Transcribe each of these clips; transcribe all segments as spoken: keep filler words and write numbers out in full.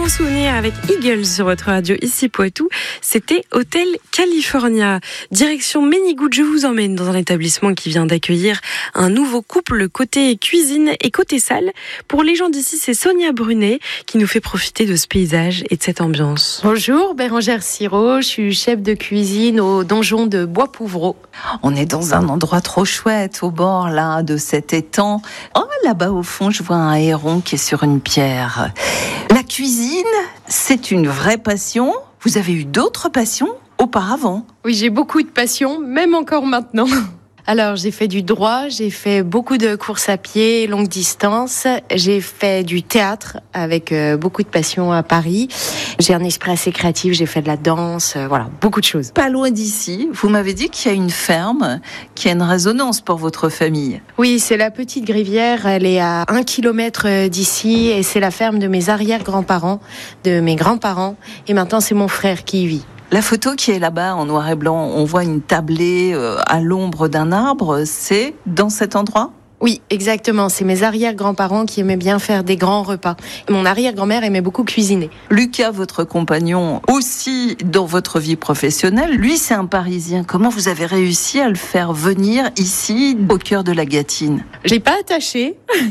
bons souvenirs avec Eagles sur votre radio ici Poitou. C'était Hôtel California. Direction Ménigout, je vous emmène dans un établissement qui vient d'accueillir un nouveau couple côté cuisine et côté salle. Pour les gens d'ici, c'est Sonia Brunet qui nous fait profiter de ce paysage et de cette ambiance. Bonjour, Bérangère Sirot, je suis chef de cuisine au donjon de Bois-Pouvreau. On est dans un endroit trop chouette, au bord là de cet étang. Oh, là-bas au fond, je vois un héron qui est sur une pierre. La cuisine, c'est une vraie passion. Vous avez eu d'autres passions auparavant? Oui, j'ai beaucoup de passion, même encore maintenant. Alors, j'ai fait du droit, j'ai fait beaucoup de courses à pied, longue distance. J'ai fait du théâtre avec euh, beaucoup de passion à Paris. J'ai un esprit assez créatif, j'ai fait de la danse, euh, voilà, beaucoup de choses. Pas loin d'ici, vous m'avez dit qu'il y a une ferme qui a une résonance pour votre famille. Oui, c'est la Petite Grivière, elle est à un kilomètre d'ici et c'est la ferme de mes arrière-grands-parents, de mes grands-parents. Et maintenant, c'est mon frère qui y vit. La photo qui est là-bas en noir et blanc, on voit une tablée à l'ombre d'un arbre, c'est dans cet endroit ? Oui, exactement. C'est mes arrière-grands-parents qui aimaient bien faire des grands repas. Mon arrière-grand-mère aimait beaucoup cuisiner. Lucas, votre compagnon, aussi dans votre vie professionnelle, lui c'est un Parisien. Comment vous avez réussi à le faire venir ici, au cœur de la Gâtine ? J'ai pas attaché.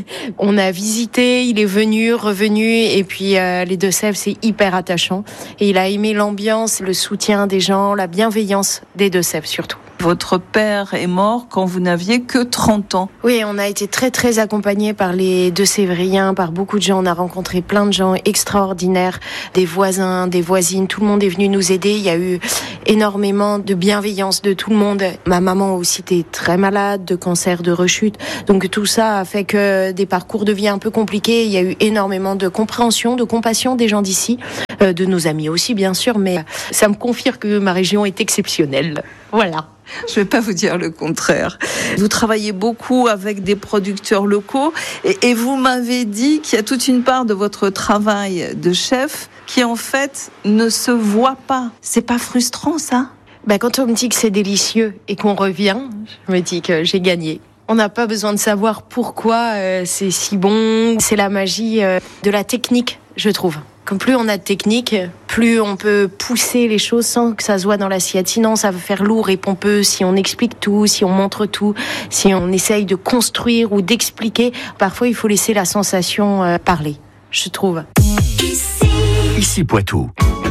On a visité, il est venu, revenu, et puis euh, les Deux-Sèvres, c'est hyper attachant. Et il a aimé l'ambiance, le soutien des gens, la bienveillance des Deux-Sèvres surtout. Votre père est mort quand vous n'aviez que trente ans. Oui, on a été très très accompagnés par les Deux-Sévriens, par beaucoup de gens. On a rencontré plein de gens extraordinaires, des voisins, des voisines. Tout le monde est venu nous aider. Il y a eu énormément de bienveillance de tout le monde. Ma maman aussi était très malade, de cancer, de rechute. Donc tout ça a fait que des parcours de vie un peu compliqués. Il y a eu énormément de compréhension, de compassion des gens d'ici, euh, de nos amis aussi bien sûr. Mais ça me confirme que ma région est exceptionnelle. Voilà. Je ne vais pas vous dire le contraire. Vous travaillez beaucoup avec des producteurs locaux et, et vous m'avez dit qu'il y a toute une part de votre travail de chef qui en fait ne se voit pas. C'est pas frustrant ça ? Ben, quand on me dit que c'est délicieux et qu'on revient, je me dis que j'ai gagné. On n'a pas besoin de savoir pourquoi euh, c'est si bon. C'est la magie euh, de la technique, je trouve. Comme plus on a de technique, plus on peut pousser les choses sans que ça se voit dans l'assiette. Sinon, ça va faire lourd et pompeux si on explique tout, si on montre tout, si on essaye de construire ou d'expliquer. Parfois, il faut laisser la sensation euh, parler, je trouve. Ici Poitou.